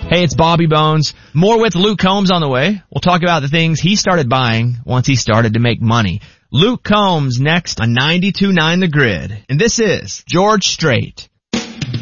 Hey, it's Bobby Bones. More with Luke Combs on the way. We'll talk about the things he started buying once he started to make money. Luke Combs next on 92.9 The Grid. And this is George Strait.